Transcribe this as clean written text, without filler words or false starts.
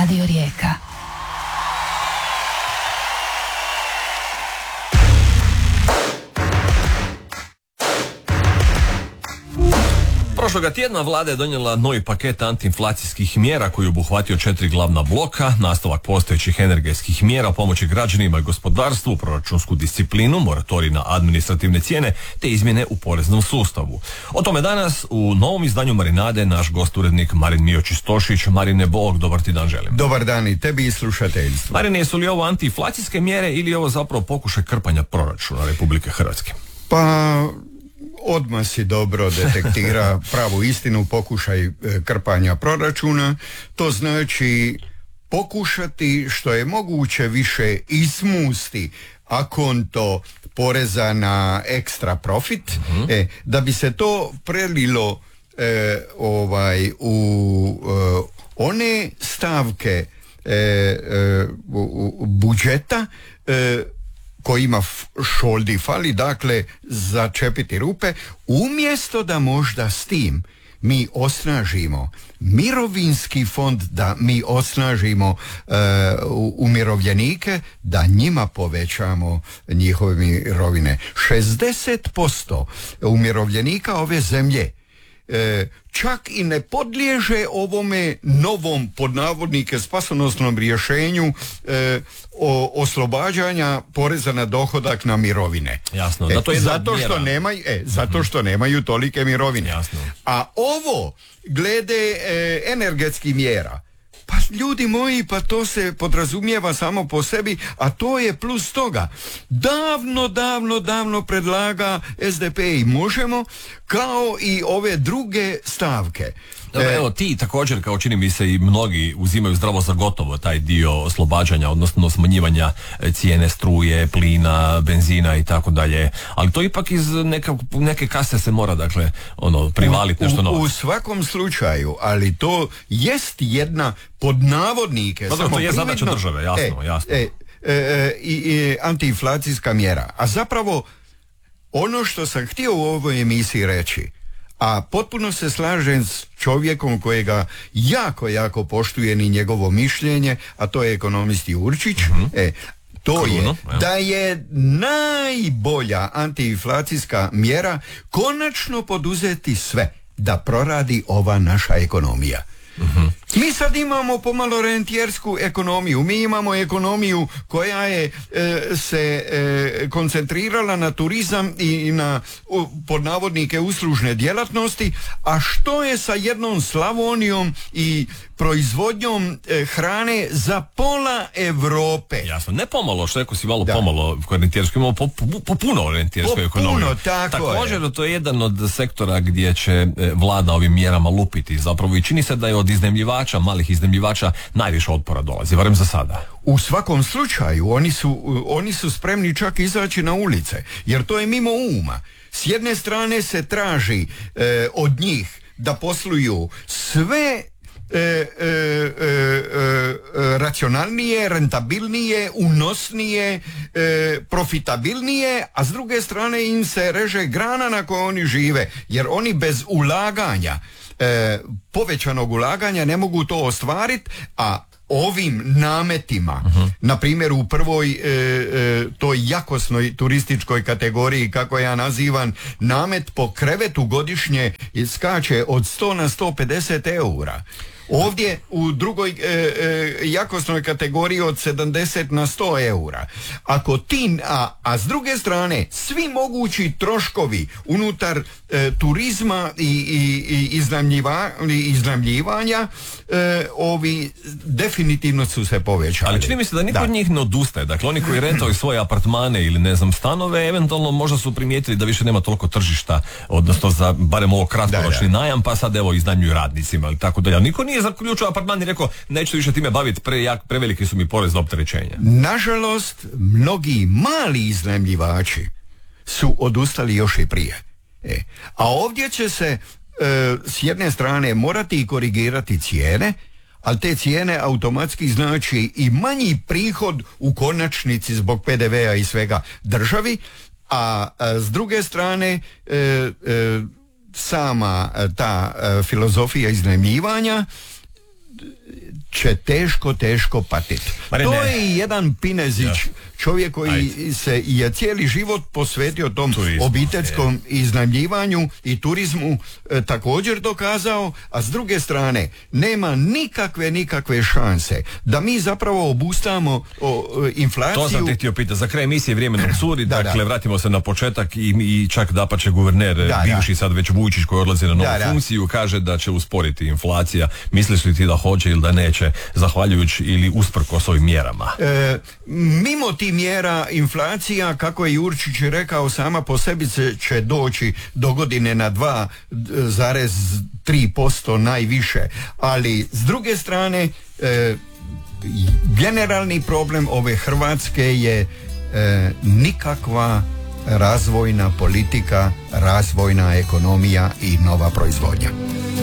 Radio Rijeka. Prošloga tjedna vlada je donijela novi paket antiinflacijskih mjera koji je obuhvatio 4 glavna bloka: nastavak postojećih energetskih mjera, pomoći građanima i gospodarstvu, proračunsku disciplinu, moratorij na administrativne cijene te izmjene u poreznom sustavu. O tome danas u novom izdanju Marinade naš gosturednik Marin Miočić-Stošić. Marine, bog, dobar ti dan želim. Dobar dan i tebi i slušateljstvu. Marine, su li ovo antiinflacijske mjere ili je ovo zapravo pokušaj krpanja proračuna Republike Hrvatske? Pa odmah si dobro detektira pravu istinu, pokušaj krpanja proračuna. To znači pokušati što je moguće više izmusti akonto poreza na ekstra profit, da bi se to prelilo u one stavke budžeta kojima šoldi fali, dakle začepiti rupe, umjesto da možda s tim mi osnažimo mirovinski fond, da mi osnažimo umirovljenike, da njima povećamo njihove mirovine. 60% umirovljenika ove zemlje čak i ne podliježe ovome novom, pod navodnike, spasonosnom rješenju oslobađanja poreza na dohodak na mirovine. Jasno, da to je zato što nemaju tolike mirovine. Jasno. A ovo glede energetskih mjera, pa ljudi moji, pa to se podrazumijeva samo po sebi, a to je plus toga. Davno predlaga SDP i Možemo, kao i ove druge stavke. Dobro, evo ti također, kao čini mi se i mnogi, uzimaju zdravo za gotovo taj dio oslobađanja, odnosno smanjivanja cijene struje, plina, benzina i tako dalje, ali to ipak iz neke kase se mora, dakle, privaliti nešto novo. U svakom slučaju, ali to jest jedna, pod navodnike, samo to je zadaća države, jasno. I antiinflacijska mjera. A zapravo ono što sam htio u ovoj emisiji reći, a potpuno se slažem s čovjekom kojega jako poštujem i njegovo mišljenje, a to je ekonomist Jurčić, da je najbolja antiinflacijska mjera konačno poduzeti sve da proradi ova naša ekonomija. Mi sad imamo pomalo rentijersku ekonomiju. Mi imamo ekonomiju koja je se koncentrirala na turizam i na, pod navodnike, uslužne djelatnosti. A što je sa jednom Slavonijom i proizvodnjom hrane za pola Europe? Jasno, ne pomalo, što si malo pomalo rentijersku, imamo puno rentijersku ekonomiju. Također, to je jedan od sektora gdje će vlada ovim mjerama lupiti. Zapravo i čini se da je od iznajmljivača, malih iznajmljivača, najviše otpora dolazi, barem za sada. U svakom slučaju, oni su spremni čak izaći na ulice, jer to je mimo uma. S jedne strane se traži od njih da posluju sve racionalnije, rentabilnije, unosnije, profitabilnije, a s druge strane im se reže grana na kojoj oni žive, jer oni bez ulaganja, povećanog ulaganja, ne mogu to ostvariti, a ovim nametima, na primjer u prvoj toj jakosnoj turističkoj kategoriji, kako ja nazivam, namet po krevetu godišnje skače od 100 na 150 eura. Ovdje u drugoj jakosnoj kategoriji od 70 na 100 eura. Ako a s druge strane svi mogući troškovi unutar turizma i iznajmljivanja, ovi definitivno su se povećali. Ali čini mi se da niko od njih ne odustaje. Dakle, oni koji rentaju svoje apartmane ili stanove, eventualno možda su primijetili da više nema toliko tržišta, odnosno za barem ovo kratkoročni najam, pa sad evo iznajmljuju radnicima ili tako dalje. Niko nije zaključio apartman i rekao neću više time baviti, preveliki su mi porezna opterećenja. Nažalost, mnogi mali iznajmljivači su odustali još i prije. A ovdje će se s jedne strane morati korigirati cijene, ali te cijene automatski znači i manji prihod u konačnici zbog PDV-a i svega državi, a s druge strane sama ta filozofija iznajmljivanja će teško patiti. To je jedan Pinezić, čovjek koji se je cijeli život posvetio tom obiteljskom iznajmljivanju i turizmu također dokazao, a s druge strane nema nikakve šanse da mi zapravo obustavimo inflaciju. To sam te htio pitati. Za kraj emisije vrijeme nam curi, dakle vratimo se na početak i čak dapače guverner, bivši sad već Vujčić koji odlazi na novu funkciju, kaže da će usporiti inflacija. Misliš li ti da hoće ili da neće, zahvaljujući ili usprkos ovim mjerama? Mimo tih mjera inflacija, kako je Jurčić rekao, sama po sebi će doći do godine na 2,3% najviše, ali s druge strane generalni problem ove Hrvatske je nikakva razvojna politika, razvojna ekonomija i nova proizvodnja.